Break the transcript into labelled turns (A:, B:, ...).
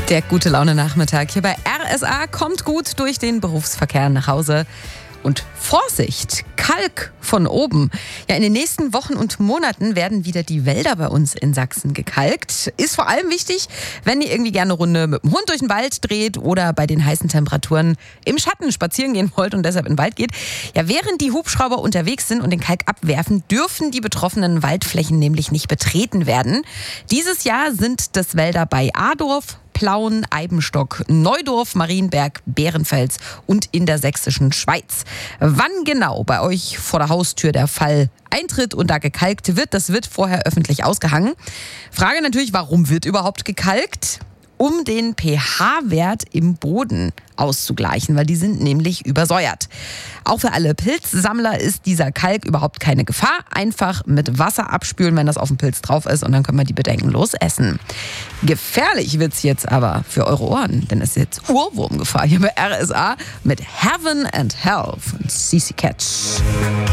A: Der gute Laune Nachmittag hier bei RSA kommt gut durch den Berufsverkehr nach Hause. Und Vorsicht, Kalk von oben. Ja, in den nächsten Wochen und Monaten werden wieder die Wälder bei uns in Sachsen gekalkt. Ist vor allem wichtig, wenn ihr irgendwie gerne eine Runde mit dem Hund durch den Wald dreht oder bei den heißen Temperaturen im Schatten spazieren gehen wollt und deshalb in den Wald geht. Ja, während die Hubschrauber unterwegs sind und den Kalk abwerfen, dürfen die betroffenen Waldflächen nämlich nicht betreten werden. Dieses Jahr sind das Wälder bei Adorf, Plauen, Eibenstock, Neudorf, Marienberg, Bärenfels und in der sächsischen Schweiz. Wann genau bei euch vor der Haustür der Fall eintritt und da gekalkt wird, das wird vorher öffentlich ausgehangen. Frage natürlich, warum wird überhaupt gekalkt? Um den pH-Wert im Boden auszugleichen, weil die sind nämlich übersäuert. Auch für alle Pilzsammler ist dieser Kalk überhaupt keine Gefahr. Einfach mit Wasser abspülen, wenn das auf dem Pilz drauf ist, und dann können wir die bedenkenlos essen. Gefährlich wird's jetzt aber für eure Ohren, denn es ist jetzt Ohrwurmgefahr hier bei RSA mit Heaven and Hell von CC Catch.